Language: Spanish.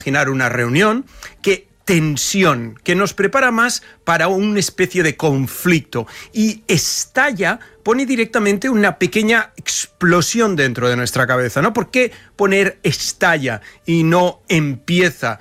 imaginar una reunión, que tensión, que nos prepara más para una especie de conflicto. Y estalla pone directamente una pequeña explosión dentro de nuestra cabeza, ¿no? ¿Por qué poner estalla y no empieza?